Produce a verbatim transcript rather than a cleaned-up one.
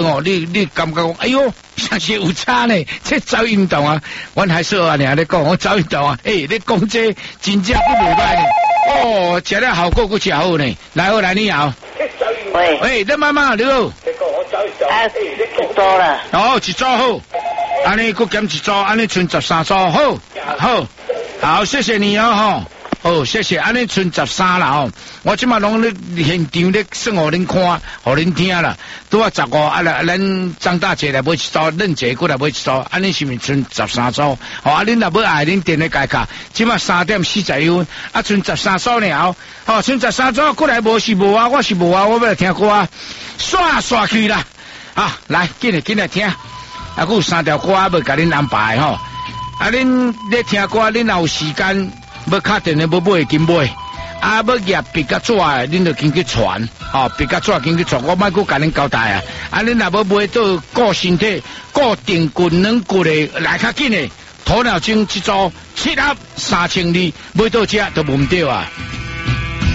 哦，你你感觉讲，哎呦，像是有差呢，这走运动啊，阮还说啊，你咧讲我走运动啊，诶、欸，你讲这真正不袂歹呢，哦，食了效果佫真好呢，来好来你好， 喂， 喂，你妈妈你好， 啊，一组啦， 哦，一组好，安尼佫减一组，安尼剩十三组，好，好，好，谢谢你哦，吼。哦，谢谢，安尼剩十三啦吼，我即马拢咧现场咧算互恁看，互恁听啦。拄啊十五啊啦，咱张大姐来买一组，恁姐过来买一组，安尼是毋是剩十三组？哦，啊恁若要爱恁电咧改卡，即马三点四十一分，啊剩十三组了，哦，剩十三组过来无是无啊，我是无啊，我要来听歌啊，刷刷去啦，啊来，紧来紧来听，啊佫有三条歌要甲恁安排吼，啊恁咧听歌，恁若有时间。要打电话要买紧买，啊要业笔甲纸的，恁就紧去传，吼笔甲纸紧去传，我莫佫甲恁交代啊，啊恁若要买到顾身体、顾定骨软骨的来较紧的，鸵鸟精一组七盒三千二，买到这都无毋对啊。